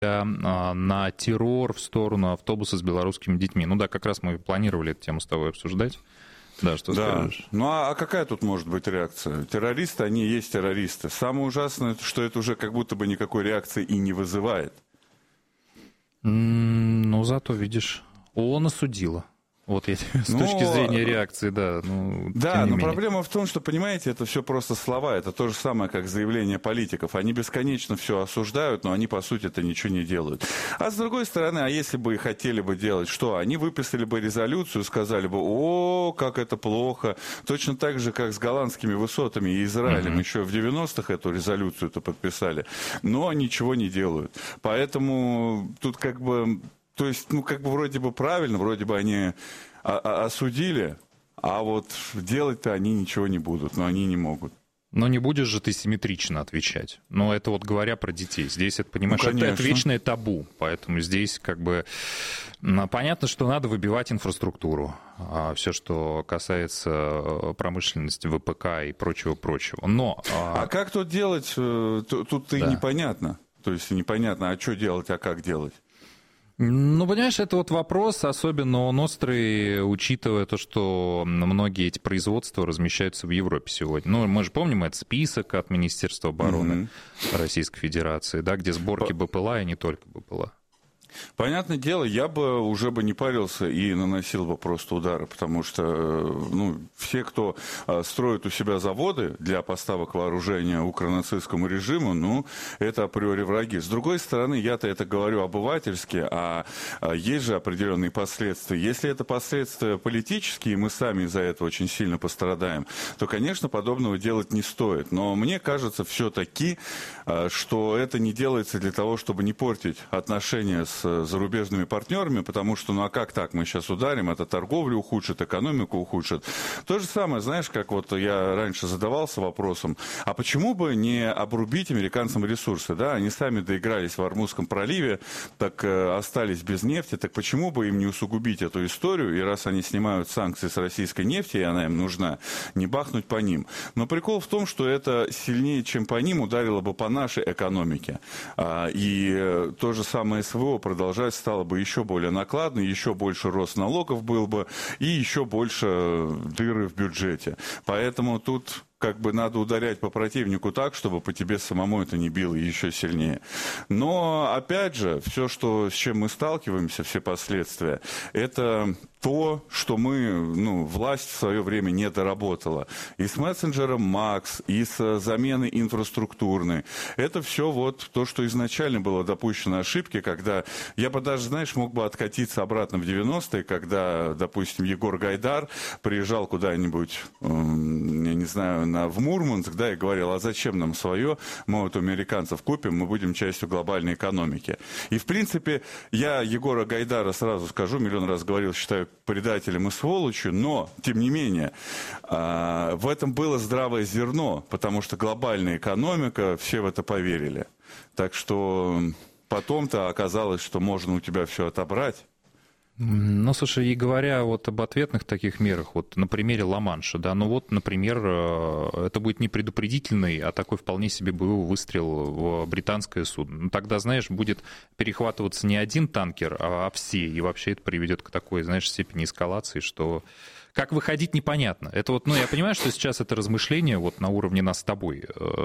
на террор в сторону автобуса с белорусскими детьми. Ну да, как раз мы планировали эту тему с тобой обсуждать. Да, что скажешь? Ну а какая тут может быть реакция? Террористы, они есть террористы. Самое ужасное, что это уже как будто бы никакой реакции и не вызывает. Ну, зато, видишь, ООН осудила. Вот я с точки зрения реакции, да. Да, но проблема в том, что, понимаете, это все просто слова. Это то же самое, как заявления политиков. Они бесконечно все осуждают, но они, по сути, это ничего не делают. А с другой стороны, а если бы и хотели бы делать, что? Они выписали бы резолюцию, сказали бы, о, как это плохо. Точно так же, как с голландскими высотами и Израилем. Еще в 90-х эту резолюцию-то подписали. Но ничего не делают. Поэтому тут как бы... То есть, как бы вроде бы правильно, вроде бы они осудили, а вот делать-то они ничего не будут, но они не могут. Но не будешь же ты симметрично отвечать. Но это вот говоря про детей. Здесь, это, понимаешь, это вечное табу. Поэтому здесь как бы понятно, что надо выбивать инфраструктуру. Все, что касается промышленности, ВПК и прочего-прочего. Но... А как тут делать? Тут-то и непонятно. То есть непонятно, а что делать, а как делать? Ну, понимаешь, это вот вопрос, особенно он острый, учитывая то, что многие эти производства размещаются в Европе сегодня. Ну, мы же помним этот список от Министерства обороны Российской Федерации, да, где сборки БПЛА и не только БПЛА. Понятное дело, я бы уже бы не парился и наносил бы просто удары, потому что все, кто строит у себя заводы для поставок вооружения укронацистскому режиму, это априори враги. С другой стороны, я-то это говорю обывательски, а есть же определенные последствия. Если это последствия политические, и мы сами из-за этого очень сильно пострадаем, то, конечно, подобного делать не стоит. Но мне кажется все-таки, что это не делается для того, чтобы не портить отношения с зарубежными партнерами, потому что, а как так, мы сейчас ударим, это торговлю ухудшит, экономику ухудшит. То же самое, знаешь, как вот я раньше задавался вопросом, а почему бы не обрубить американцам ресурсы, да, они сами доигрались в Ормузском проливе, так остались без нефти, так почему бы им не усугубить эту историю, и раз они снимают санкции с российской нефти, и она им нужна, не бахнуть по ним. Но прикол в том, что это сильнее, чем по ним, ударило бы по нашей экономике. И то же самое СВО продолжать стало бы еще более накладно, еще больше рост налогов был бы, и еще больше дыры в бюджете. Поэтому тут как бы надо ударять по противнику так, чтобы по тебе самому это не било еще сильнее. Но, опять же, все, с чем мы сталкиваемся, все последствия, это то, что власть в свое время не доработала. И с мессенджером МАКС, и с заменой инфраструктурной. Это все вот то, что изначально было допущено ошибки, когда я бы даже, мог бы откатиться обратно в 90-е, когда, допустим, Егор Гайдар приезжал куда-нибудь, я не знаю, в Мурманск, да, и говорил, а зачем нам свое, мы вот у американцев купим, мы будем частью глобальной экономики. И, в принципе, я Егора Гайдара сразу скажу, миллион раз говорил, считаю предателем и сволочью, но, тем не менее, в этом было здравое зерно, потому что глобальная экономика, все в это поверили. Так что потом-то оказалось, что можно у тебя все отобрать. Ну, слушай, и говоря вот об ответных таких мерах, вот на примере Ла-Манша, да, например, это будет не предупредительный, а такой вполне себе боевой выстрел в британское судно. Тогда, знаешь, будет перехватываться не один танкер, а все, и вообще это приведет к такой, степени эскалации, что... Как выходить, непонятно. Это вот, я понимаю, что сейчас это размышление вот на уровне нас с тобой,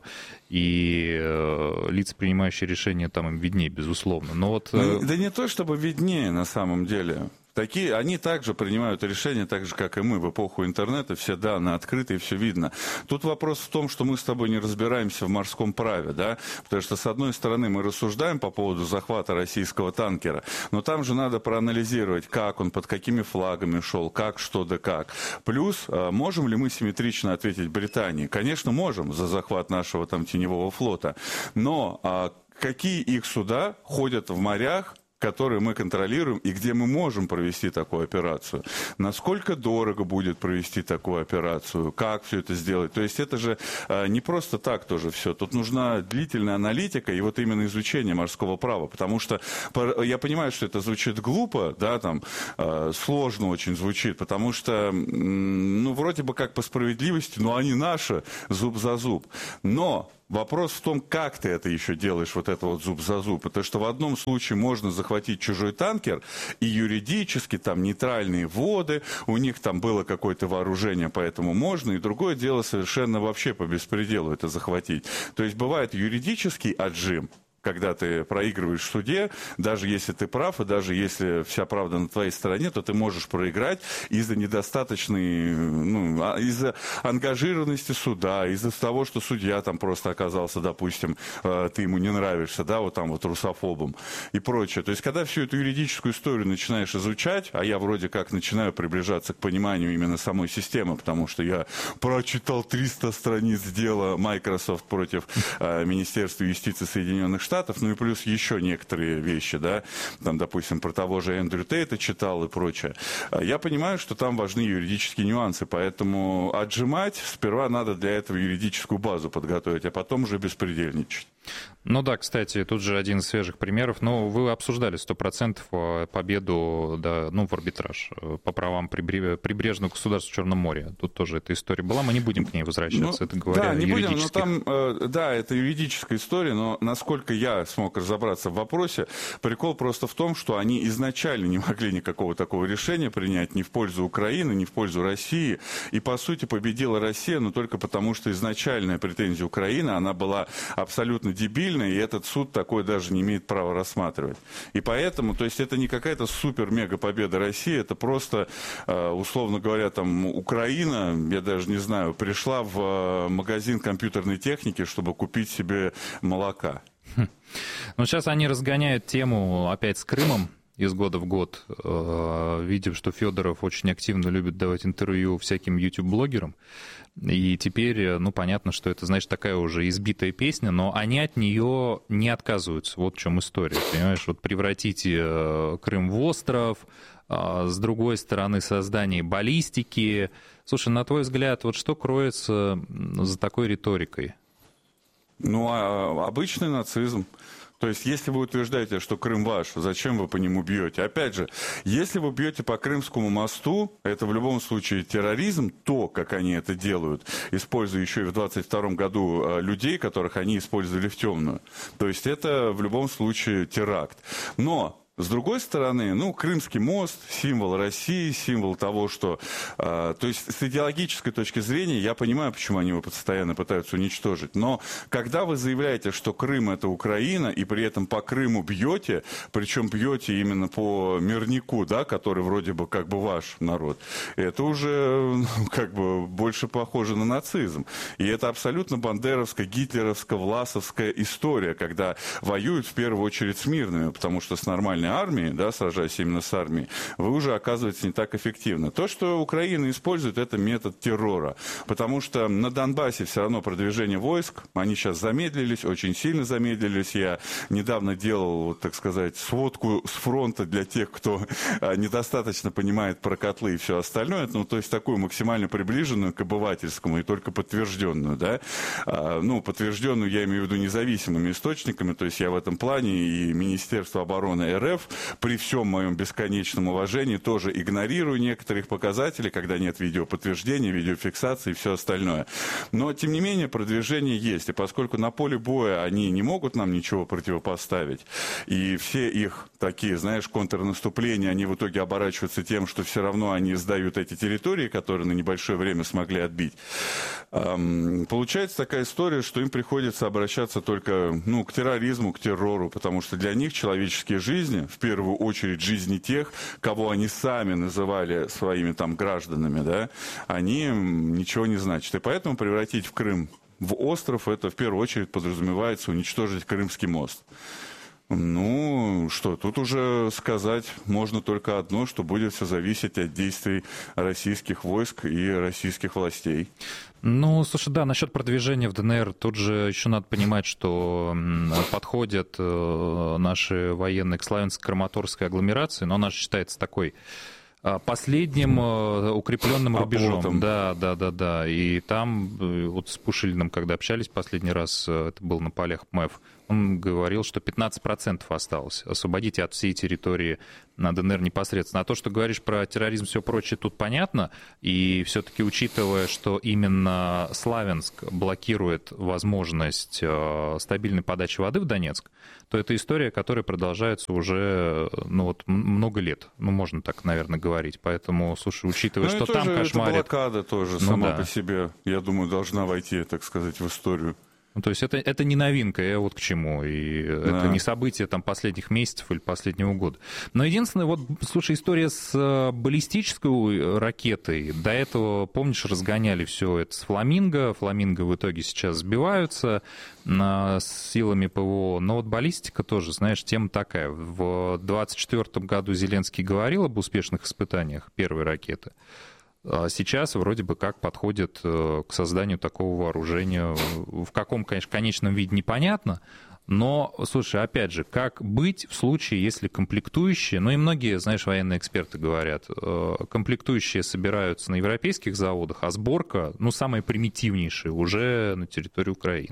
и лица, принимающие решения, там им виднее, безусловно. Но вот... Да не то, чтобы виднее на самом деле. Они также принимают решения, так же, как и мы, в эпоху интернета, все данные открыты, и все видно. Тут вопрос в том, что мы с тобой не разбираемся в морском праве, да, потому что, с одной стороны, мы рассуждаем по поводу захвата российского танкера, но там же надо проанализировать, как он, под какими флагами шел, как, что да как. Плюс, можем ли мы симметрично ответить Британии? Конечно, можем за захват нашего там теневого флота, но какие их суда ходят в морях, которые мы контролируем и где мы можем провести такую операцию. Насколько дорого будет провести такую операцию, как все это сделать. То есть это же не просто так тоже все. Тут нужна длительная аналитика и вот именно изучение морского права. Потому что я понимаю, что это звучит глупо, да, там сложно очень звучит, потому что, вроде бы как по справедливости, но они наши, зуб за зуб. Но вопрос в том, как ты это еще делаешь, вот это вот зуб за зуб. Потому что в одном случае можно захватить чужой танкер, и юридически там нейтральные воды, у них там было какое-то вооружение, поэтому можно, и другое дело совершенно вообще по беспределу это захватить. То есть бывает юридический отжим, когда ты проигрываешь в суде, даже если ты прав, и даже если вся правда на твоей стороне, то ты можешь проиграть из-за недостаточной, из-за ангажированности суда, из-за того, что судья там просто оказался, допустим, ты ему не нравишься, да, вот там вот русофобом и прочее. То есть, когда всю эту юридическую историю начинаешь изучать, а я вроде как начинаю приближаться к пониманию именно самой системы, потому что я прочитал 300 страниц дела Microsoft против Министерства юстиции Соединенных Штатов, ну и плюс еще некоторые вещи, да, там, допустим, про того же Эндрю Тейта читал и прочее. Я понимаю, что там важны юридические нюансы, поэтому отжимать сперва надо для этого юридическую базу подготовить, а потом уже беспредельничать. Ну да, кстати, тут же один из свежих примеров. Ну, вы обсуждали 100% победу, да, в арбитраж по правам прибрежного государства в Черном море. Тут тоже эта история была, мы не будем к ней возвращаться, это говоря да, не будем, но там, да, это юридическая история, но насколько я смог разобраться в вопросе, прикол просто в том, что они изначально не могли никакого такого решения принять ни в пользу Украины, ни в пользу России, и, по сути, победила Россия, но только потому, что изначальная претензия Украины, она была абсолютно дебильной, и этот суд такой даже не имеет права рассматривать. И поэтому, то есть это не какая-то супер-мега-победа России, это просто, условно говоря, там Украина, я даже не знаю, пришла в магазин компьютерной техники, чтобы купить себе молока. Ну, сейчас они разгоняют тему опять с Крымом из года в год, видим, что Федоров очень активно любит давать интервью всяким YouTube-блогерам. И теперь, понятно, что это, значит, такая уже избитая песня, но они от нее не отказываются. Вот в чем история, понимаешь? Вот превратите Крым в остров, с другой стороны создание баллистики. Слушай, на твой взгляд, вот что кроется за такой риторикой? Обычный нацизм. То есть, если вы утверждаете, что Крым ваш, зачем вы по нему бьете? Опять же, если вы бьете по Крымскому мосту, это в любом случае терроризм, то, как они это делают, используя еще и в 22 году людей, которых они использовали в темную. То есть, это в любом случае теракт. Но с другой стороны, Крымский мост, символ России, символ того, что... то есть с идеологической точки зрения я понимаю, почему они его постоянно пытаются уничтожить. Но когда вы заявляете, что Крым — это Украина, и при этом по Крыму бьете, причем бьете именно по мирнику, да, который вроде бы как бы ваш народ, это уже как бы больше похоже на нацизм. И это абсолютно бандеровская, гитлеровская, власовская история, когда воюют в первую очередь с мирными, потому что с нормальной армии, да, сражаясь именно с армией, вы уже оказываетесь не так эффективно. То, что Украина использует, это метод террора, потому что на Донбассе все равно продвижение войск, они сейчас замедлились, очень сильно замедлились. Я недавно делал, так сказать, сводку с фронта для тех, кто недостаточно понимает про котлы и все остальное, то есть такую максимально приближенную к обывательскому и только подтвержденную, да, подтвержденную, я имею в виду, независимыми источниками, то есть я в этом плане и Министерство обороны РФ при всем моем бесконечном уважении тоже игнорирую некоторых показателей, когда нет видеоподтверждения, видеофиксации и все остальное. Но, тем не менее, продвижение есть. И поскольку на поле боя они не могут нам ничего противопоставить, и все их такие, знаешь, контрнаступления, они в итоге оборачиваются тем, что все равно они сдают эти территории, которые на небольшое время смогли отбить, получается такая история, что им приходится обращаться только к терроризму, к террору, потому что для них человеческие жизни, в первую очередь жизни тех, кого они сами называли своими там гражданами, да, они ничего не значат. И поэтому превратить в Крым в остров, это в первую очередь подразумевается уничтожить Крымский мост. Что, тут уже сказать можно только одно, что будет все зависеть от действий российских войск и российских властей. Слушай, да, насчет продвижения в ДНР, тут же еще надо понимать, что подходят наши военные к Славянско-Краматорской агломерации, но она же считается такой последним укрепленным рубежом. Да. И там вот с Пушилиным, когда общались последний раз, это было на полях МЭФ, Он говорил, что 15% осталось. Освободите от всей территории на ДНР непосредственно. А то, что говоришь про терроризм, все прочее, тут понятно. И все-таки, учитывая, что именно Славянск блокирует возможность стабильной подачи воды в Донецк, то это история, которая продолжается уже много лет. Можно так, наверное, говорить. Поэтому, слушай, учитывая, что там кошмарит... Блокада тоже сама по себе, я думаю, должна войти, так сказать, в историю. То есть это не новинка, я вот к чему. И это не событие там последних месяцев или последнего года. Но единственное, слушай, история с баллистической ракетой. До этого, помнишь, разгоняли все это с «Фламинго». «Фламинго» в итоге сейчас сбиваются силами ПВО. Но баллистика тоже, знаешь, тема такая. В 2024 году Зеленский говорил об успешных испытаниях первой ракеты. Сейчас вроде бы как подходит к созданию такого вооружения. В каком, конечно, конечном виде непонятно. Но, слушай, опять же, как быть в случае, если комплектующие, и многие, знаешь, военные эксперты говорят, комплектующие собираются на европейских заводах, а сборка, самая примитивнейшая, уже на территории Украины.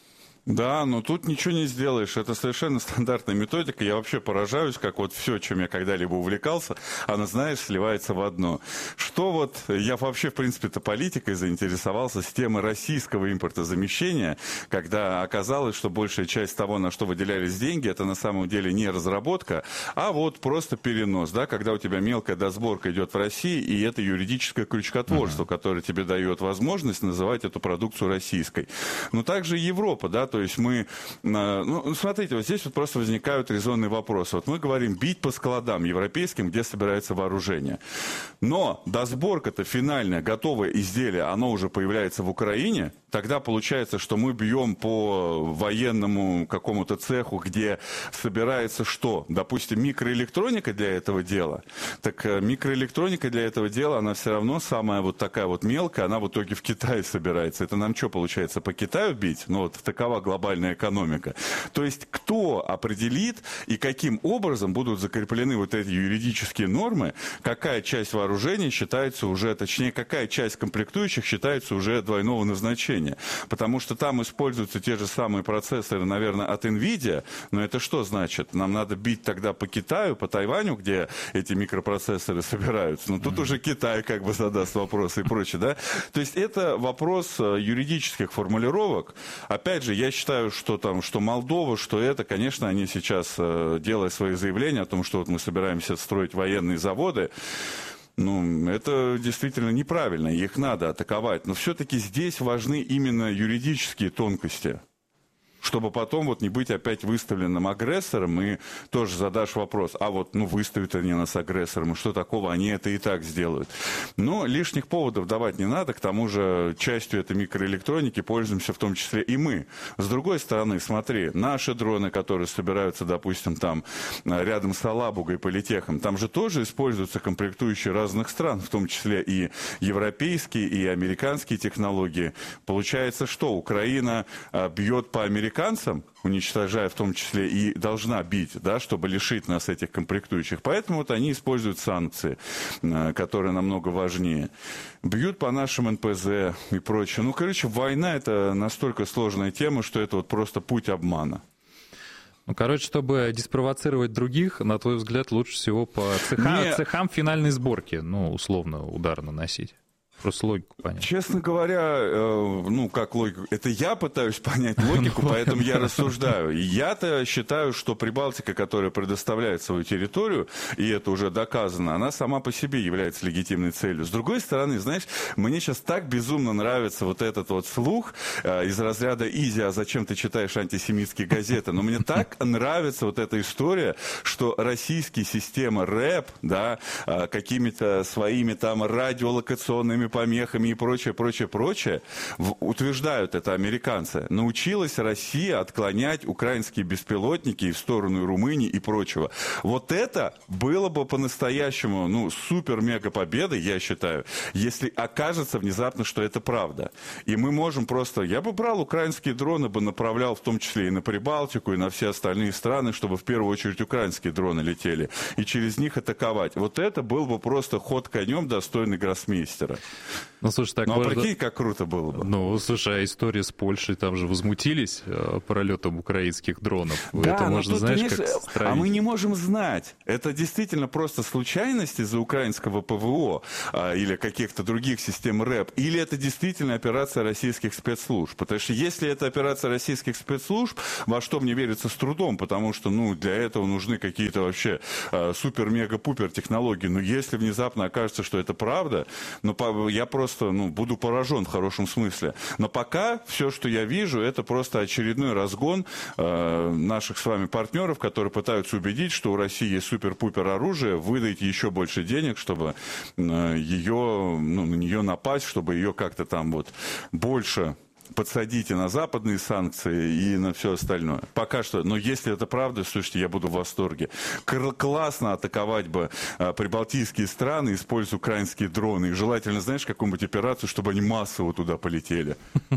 Да, но тут ничего не сделаешь. Это совершенно стандартная методика. Я вообще поражаюсь, как все, чем я когда-либо увлекался, оно, знаешь, сливается в одно. Что я вообще, в принципе-то, политикой заинтересовался с темы российского импортозамещения, когда оказалось, что большая часть того, на что выделялись деньги, это на самом деле не разработка, а просто перенос, да, когда у тебя мелкая досборка идет в России, и это юридическое крючкотворство, которое тебе дает возможность называть эту продукцию российской. Но также Европа, да, то есть мы, смотрите, здесь просто возникают резонные вопросы. Мы говорим бить по складам европейским, где собирается вооружение. Но досборка-то финальная, готовое изделие, оно уже появляется в Украине, тогда получается, что мы бьем по военному какому-то цеху, где собирается что? Допустим, микроэлектроника для этого дела. Так микроэлектроника для этого дела, она все равно самая такая мелкая, она в итоге в Китае собирается. Это нам что получается, по Китаю бить? Такова глобальная экономика. То есть кто определит и каким образом будут закреплены эти юридические нормы, какая часть вооружения считается уже, точнее, какая часть комплектующих считается уже двойного назначения. Потому что там используются те же самые процессоры, наверное, от NVIDIA, но это что значит? Нам надо бить тогда по Китаю, по Тайваню, где эти микропроцессоры собираются. Но тут уже Китай задаст вопросы и прочее, да? То есть это вопрос юридических формулировок. Опять же, я считаю, что Молдова, что это, конечно, они сейчас, делая свои заявления о том, что мы собираемся строить военные заводы, это действительно неправильно, их надо атаковать. Но все-таки здесь важны именно юридические тонкости, чтобы потом не быть опять выставленным агрессором, и тоже задашь вопрос, выставят они нас агрессором, и что такого, они это и так сделают. Но лишних поводов давать не надо, к тому же частью этой микроэлектроники пользуемся в том числе и мы. С другой стороны, смотри, наши дроны, которые собираются, допустим, там рядом с Алабугой, Политехом, там же тоже используются комплектующие разных стран, в том числе и европейские, и американские технологии. Получается, что Украина бьет по американцам, уничтожая в том числе и должна бить, да, чтобы лишить нас этих комплектующих. Поэтому они используют санкции, которые намного важнее. Бьют по нашим НПЗ и прочее. Война — это настолько сложная тема, что это просто путь обмана. Чтобы диспровоцировать других, на твой взгляд, лучше всего по цехам финальной сборки, условно, удар наносить. Просто логику понять. Честно говоря, как логику? Это я пытаюсь понять логику, поэтому я рассуждаю. Я-то считаю, что Прибалтика, которая предоставляет свою территорию, и это уже доказано, она сама по себе является легитимной целью. С другой стороны, знаешь, мне сейчас так безумно нравится этот слух из разряда «Изи, а зачем ты читаешь антисемитские газеты?» Но мне так нравится эта история, что российские системы РЭП, да, какими-то своими радиолокационными помехами и прочее, утверждают это американцы. Научилась Россия отклонять украинские беспилотники в сторону Румынии и прочего. Это было бы по-настоящему, супер-мега победой, я считаю, если окажется внезапно, что это правда. И мы можем я бы брал украинские дроны, бы направлял в том числе и на Прибалтику, и на все остальные страны, чтобы в первую очередь украинские дроны летели, и через них атаковать. Это был бы просто ход конем, достойный гроссмейстера. Ну, слушай, так а прикинь, как круто было бы. Ну, слушай, а история с Польшей, там же возмутились пролетом украинских дронов. Да, это можно, знаешь, как а мы не можем знать. Это действительно просто случайность из-за украинского ПВО или каких-то других систем РЭП, или это действительно операция российских спецслужб. Потому что если это операция российских спецслужб, во что мне верится с трудом, потому что, для этого нужны какие-то вообще супер-мега-пупер технологии. Но если внезапно окажется, что это правда, я просто буду поражен в хорошем смысле. Но пока все, что я вижу, это просто очередной разгон наших с вами партнеров, которые пытаются убедить, что у России есть супер-пупер оружие, выдать еще больше денег, чтобы на нее напасть, чтобы ее как-то там больше подсадите на западные санкции и на все остальное. Пока что, но если это правда, слушайте, я буду в восторге. Классно атаковать бы прибалтийские страны, используя украинские дроны. И желательно, знаешь, какую-нибудь операцию, чтобы они массово туда полетели.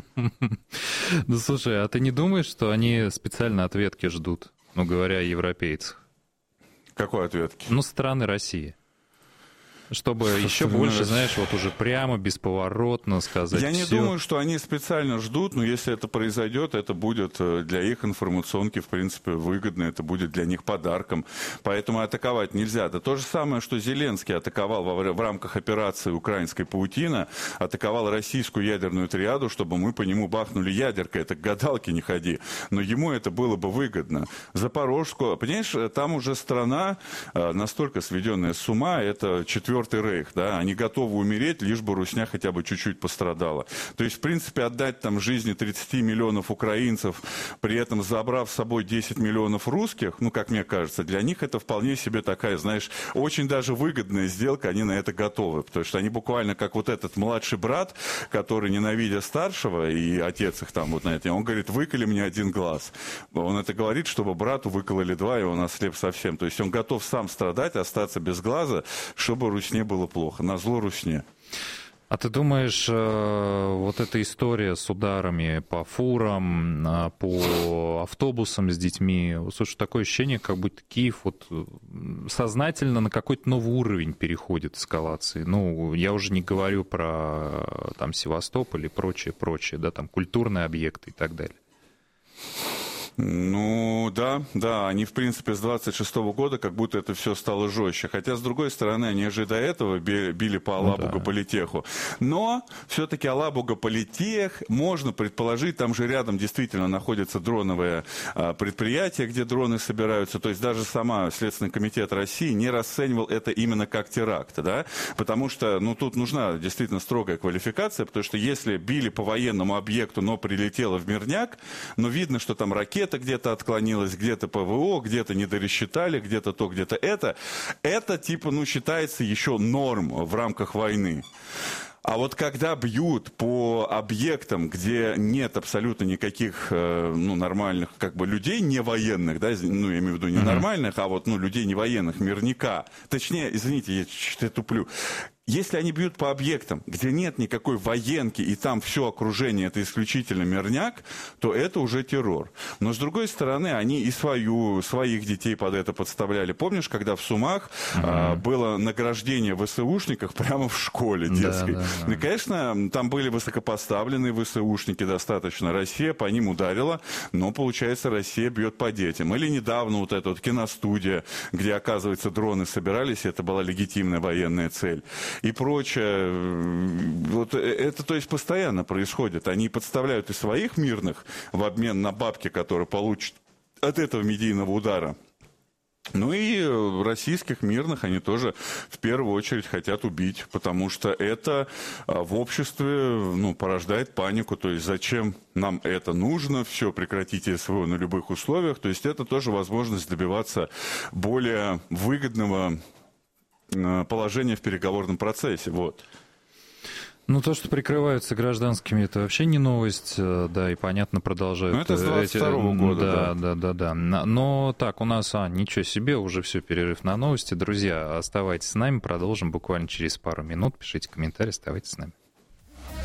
Ну, слушай, а ты не думаешь, что они специально ответки ждут, говоря о европейцах? Какой ответки? Страны России. Чтобы еще больше, знаешь, уже прямо, бесповоротно сказать. Я не думаю, что они специально ждут, но если это произойдет, это будет для их информационки, в принципе, выгодно, это будет для них подарком. Поэтому атаковать нельзя. Это то же самое, что Зеленский атаковал в рамках операции «Украинская паутина», атаковал российскую ядерную триаду, чтобы мы по нему бахнули ядеркой. Это к гадалке не ходи. Но ему это было бы выгодно. Запорожскую, понимаешь, там уже страна настолько сведенная с ума, это Четвертый Рейх, да, они готовы умереть, лишь бы русня хотя бы чуть-чуть пострадала. То есть, в принципе, отдать там жизни 30 миллионов украинцев, при этом забрав с собой 10 миллионов русских, как мне кажется, для них это вполне себе такая, знаешь, очень даже выгодная сделка, они на это готовы, потому что они буквально как этот младший брат, который, ненавидя старшего, и отец их там на это, он говорит, выколи мне один глаз. Он это говорит, чтобы брату выкололи два, и он ослеп совсем. То есть он готов сам страдать, остаться без глаза, чтобы русне было плохо, назло русне. А ты думаешь, эта история с ударами по фурам, по автобусам с детьми, слушай, такое ощущение, как будто Киев сознательно на какой-то новый уровень переходит эскалации. Я уже не говорю про Севастополь и прочее, да, там культурные объекты и так далее. Да, они, в принципе, с 26-го года как будто это все стало жестче. Хотя, с другой стороны, они же до этого били по Алабуга-Политеху. Но все-таки Алабуга-Политех, можно предположить, там же рядом действительно находится дроновое предприятие, где дроны собираются. То есть даже сама Следственный комитет России не расценивал это именно как теракт, да? Потому что, тут нужна действительно строгая квалификация, потому что если били по военному объекту, но прилетело в мирняк, видно, что там ракета где-то отклонилась, где-то ПВО, где-то не дорассчитали, где-то то, где-то это. Это считается еще норм в рамках войны. А когда бьют по объектам, где нет абсолютно никаких нормальных людей, не военных, да, я имею в виду не нормальных, а людей не военных, мирника, точнее, извините, я чуть-чуть туплю. Если они бьют по объектам, где нет никакой военки, и там все окружение, это исключительно мирняк, то это уже террор. Но, с другой стороны, они и своих детей под это подставляли. Помнишь, когда в Сумах было награждение ВСУшников прямо в школе детской? Да. И, конечно, там были высокопоставленные ВСУшники достаточно. Россия по ним ударила, но, получается, Россия бьет по детям. Или недавно эта киностудия, где, оказывается, дроны собирались, и это была легитимная военная цель. И прочее. Это, то есть, постоянно происходит. Они подставляют и своих мирных в обмен на бабки, которые получат от этого медийного удара. И российских мирных они тоже в первую очередь хотят убить, потому что это в обществе порождает панику. То есть зачем нам это нужно, все, прекратите СВО на любых условиях. То есть это тоже возможность добиваться более выгодного положение в переговорном процессе. То, что прикрываются гражданскими, это вообще не новость, да, и понятно, продолжают. Это с 22-го года, да. Но так, у нас, ничего себе, уже все, перерыв на новости. Друзья, оставайтесь с нами, продолжим буквально через пару минут. Пишите комментарии, оставайтесь с нами.